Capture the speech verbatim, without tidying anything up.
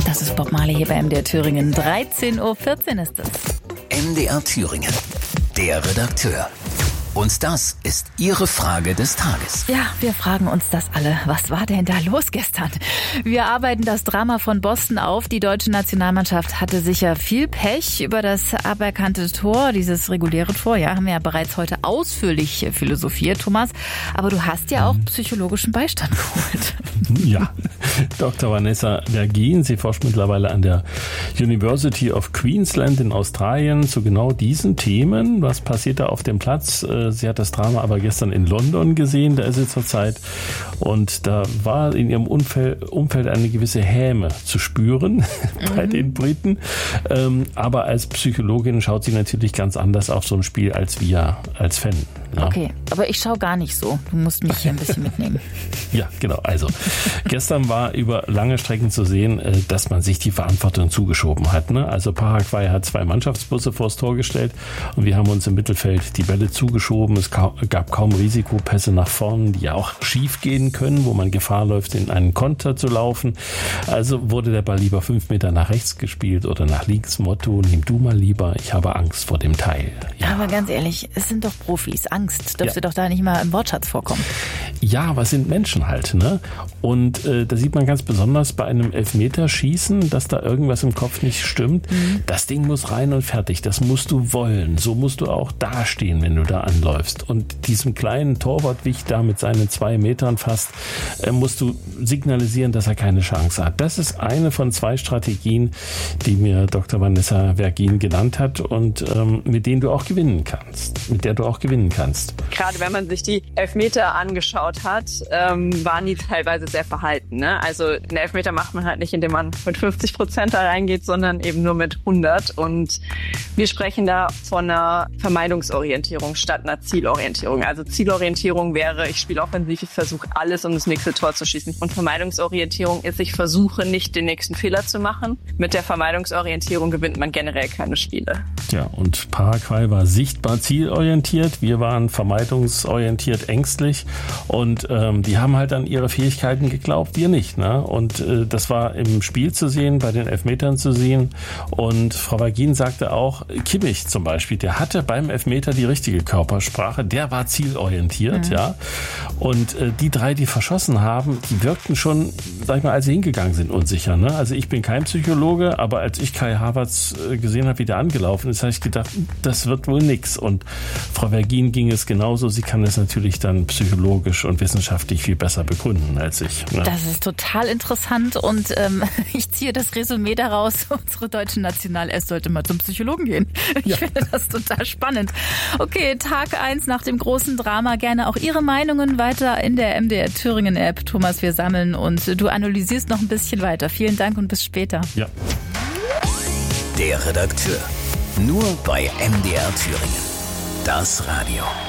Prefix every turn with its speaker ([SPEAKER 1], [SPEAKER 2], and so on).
[SPEAKER 1] Das ist Bob Marley hier bei M D R Thüringen. dreizehn Uhr vierzehn ist es.
[SPEAKER 2] M D R Thüringen, der Redakteur. Und das ist Ihre Frage des Tages.
[SPEAKER 1] Ja, wir fragen uns das alle. Was war denn da los gestern? Wir arbeiten das Drama von Boston auf. Die deutsche Nationalmannschaft hatte sicher viel Pech über das aberkannte Tor, dieses reguläre Tor. Ja, haben wir ja bereits heute ausführlich philosophiert, Thomas. Aber du hast ja auch psychologischen Beistand geholt.
[SPEAKER 3] Ja, Doktor Vanessa Vergien, sie forscht mittlerweile an der University of Queensland in Australien zu genau diesen Themen. Was passiert da auf dem Platz? Sie hat das Drama aber gestern in London gesehen, da ist sie zurzeit. Und da war in ihrem Umfeld, Umfeld eine gewisse Häme zu spüren mhm. bei den Briten. Ähm, aber als Psychologin schaut sie natürlich ganz anders auf so ein Spiel als wir als Fan. Ja.
[SPEAKER 1] Okay, aber ich schaue gar nicht so. Du musst mich hier ein bisschen mitnehmen.
[SPEAKER 3] Ja, genau. Also, gestern war über lange Strecken zu sehen, dass man sich die Verantwortung zugeschoben hat. Ne? Also Paraguay hat zwei Mannschaftsbusse vors Tor gestellt und wir haben uns im Mittelfeld die Bälle zugeschoben. Es gab kaum Risikopässe nach vorn, die ja auch schief gehen können, wo man Gefahr läuft, in einen Konter zu laufen. Also wurde der Ball lieber fünf Meter nach rechts gespielt oder nach links. Motto, nimm du mal lieber, ich habe Angst vor dem Teil. Ja.
[SPEAKER 1] Aber ganz ehrlich, es sind doch Profis. Angst dürfte ja. doch da nicht mal im Wortschatz vorkommen.
[SPEAKER 3] Ja, aber es sind Menschen halt, ne? Und äh, da sieht man ganz besonders bei einem Elfmeterschießen, dass da irgendwas im Kopf nicht stimmt. Mhm. Das Ding muss rein und fertig. Das musst du wollen. So musst du auch dastehen, wenn du da anläufst. Und diesem kleinen Torwartwicht da mit seinen zwei Metern fast, äh, musst du signalisieren, dass er keine Chance hat. Das ist eine von zwei Strategien, die mir Doktor Vanessa Vergien genannt hat und ähm, mit denen du auch gewinnen kannst. Mit der du auch gewinnen kannst.
[SPEAKER 4] Gerade wenn man sich die Elfmeter angeschaut hat, ähm, waren die teilweise sehr verhalten. Ne? Also einen Elfmeter macht man halt nicht, indem man mit fünfzig Prozent da reingeht, sondern eben nur mit hundert. Und wir sprechen da von einer Vermeidungsorientierung statt einer Zielorientierung. Also Zielorientierung wäre, ich spiele offensiv, ich versuche alles, um das nächste Tor zu schießen. Und Vermeidungsorientierung ist, ich versuche nicht, den nächsten Fehler zu machen. Mit der Vermeidungsorientierung gewinnt man generell keine Spiele.
[SPEAKER 3] Ja, und Paraguay war sichtbar zielorientiert. Wir waren vermeidungsorientiert, ängstlich. Und ähm, die haben halt an ihre Fähigkeiten geglaubt, wir nicht. Ne? Und äh, das war im Spiel zu sehen, bei den Elfmetern zu sehen. Und Frau Vergien sagte auch, Kimmich zum Beispiel, der hatte beim Elfmeter die richtige Körpersprache, der war zielorientiert. Mhm. Ja. Und äh, die drei, die verschossen haben, die wirkten schon, sag ich mal, als sie hingegangen sind, unsicher. Ne? Also ich bin kein Psychologe, aber als ich Kai Havertz äh, gesehen habe, wie der angelaufen ist, habe ich gedacht, das wird wohl nix. Und Frau Vergien ging es genauso. Sie kann es natürlich dann psychologisch und wissenschaftlich viel besser begründen als ich. Ne?
[SPEAKER 1] Das ist total interessant und ähm, ich ziehe das Resümee daraus, unsere deutsche Nationalelf sollte mal zum Psychologen gehen. Ich ja. finde das total spannend. Okay, Tag eins nach dem großen Drama. Gerne auch Ihre Meinungen weiter in der M D R Thüringen App. Thomas, wir sammeln und du analysierst noch ein bisschen weiter. Vielen Dank und bis später.
[SPEAKER 3] Ja.
[SPEAKER 2] Der Redakteur. Nur bei M D R Thüringen. Das Radio.